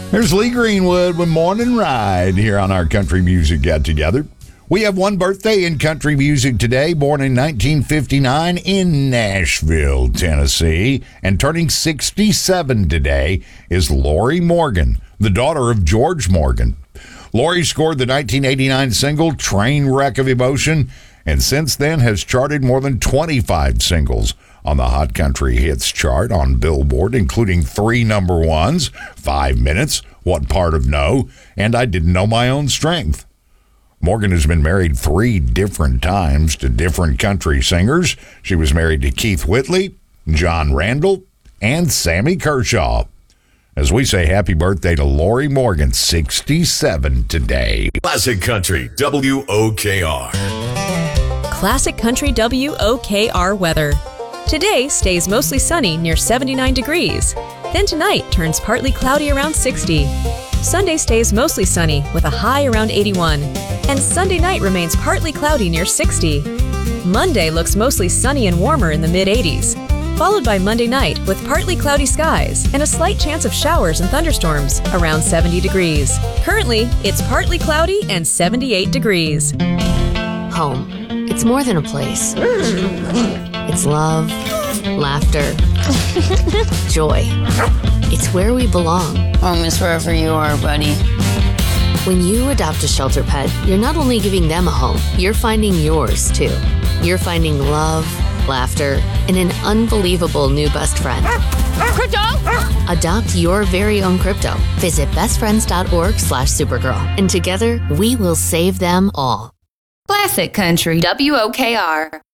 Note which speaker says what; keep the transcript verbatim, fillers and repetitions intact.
Speaker 1: There's Lee Greenwood with Morning Ride here on our Country Music Get Together. We have one birthday in country music today, born in nineteen fifty-nine in Nashville, Tennessee. And turning sixty-seven today is Lorrie Morgan, the daughter of George Morgan. Lorrie scored the nineteen eighty-nine single Train Wreck of Emotion, and since then has charted more than twenty-five singles on the Hot Country Hits chart on Billboard, including three number ones, Five Minutes, What Part of No, and I Didn't Know My Own Strength. Morgan has been married three different times to different country singers. She was married to Keith Whitley, John Randall, and Sammy Kershaw. As we say happy birthday to Lorrie Morgan, sixty-seven today.
Speaker 2: Classic Country, W O K R.
Speaker 3: Classic Country W O K R weather. Today stays mostly sunny near seventy-nine degrees. Then tonight turns partly cloudy around sixty. Sunday stays mostly sunny with a high around eighty-one. And Sunday night remains partly cloudy near sixty. Monday looks mostly sunny and warmer in the mid-eighties, followed by Monday night with partly cloudy skies and a slight chance of showers and thunderstorms around seventy degrees. Currently, it's partly cloudy and seventy-eight degrees.
Speaker 4: Home. It's more than a place. It's love, laughter, joy. It's where we belong.
Speaker 5: Home is wherever you are, buddy.
Speaker 4: When you adopt a shelter pet, you're not only giving them a home, you're finding yours, too. You're finding love, laughter, and an unbelievable new best friend.
Speaker 5: Crypto!
Speaker 4: Adopt your very own crypto. Visit bestfriends.org slash Supergirl. And together, we will save them all.
Speaker 5: Classic Country, W O K R.